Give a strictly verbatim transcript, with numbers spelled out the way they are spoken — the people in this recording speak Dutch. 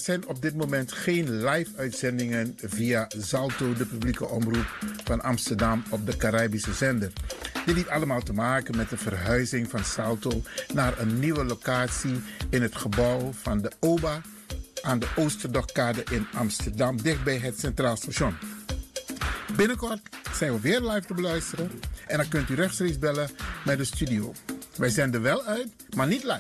zijn op dit moment geen live-uitzendingen via Zalto, de publieke omroep van Amsterdam op de Caribische zender. Dit heeft allemaal te maken met de verhuizing van Zalto naar een nieuwe locatie in het gebouw van de O B A aan de Oosterdokskade in Amsterdam, dichtbij het Centraal Station. Binnenkort zijn we weer live te beluisteren en dan kunt u rechtstreeks bellen met de studio. Wij zenden wel uit, maar niet live.